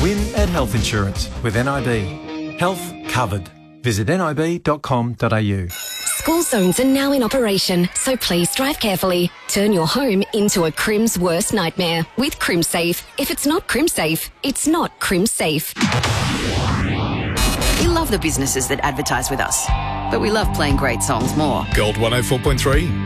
Win at Health Insurance with NIB. Health covered. Visit nib.com.au. School zones are now in operation, so please drive carefully. Turn your home into a crim's worst nightmare with CrimSafe. If it's not CrimSafe, it's not CrimSafe. We love the businesses that advertise with us, but we love playing great songs more. Gold 104.3.